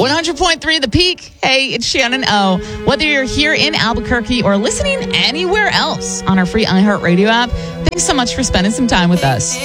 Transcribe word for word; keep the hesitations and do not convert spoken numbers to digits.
one hundred point three The Peak. Hey, it's Shannon O. Whether you're here in Albuquerque or listening anywhere else on our free iHeartRadio app, thanks so much for spending some time with us.